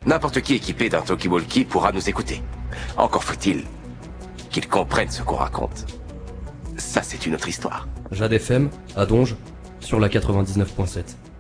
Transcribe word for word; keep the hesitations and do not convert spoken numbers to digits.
N'importe qui équipé d'un talkie-walkie pourra nous écouter. Encore faut-il qu'ils comprennent ce qu'on raconte. Ça, c'est une autre histoire. Jade F M, à Donge, sur la quatre-vingt-dix-neuf point sept.